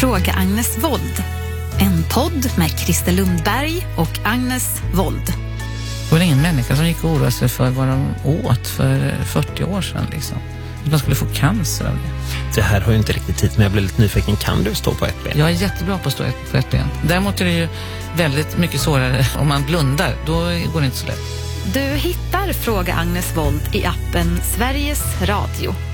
Fråga Agnes Wold. En podd med Christer Lundberg och Agnes Wold. Det var ingen människa som gick och oroade sig för vad de åt för 40 år sedan liksom. De skulle få cancer av det. Det här har ju inte riktigt tid, men jag blir lite nyfiken. Kan du stå på ett ben? Jag är jättebra på att stå på ett ben. Däremot är det ju väldigt mycket svårare om man blundar. Då går det inte så lätt. Du hittar Fråga Agnes Wold i appen Sveriges Radio.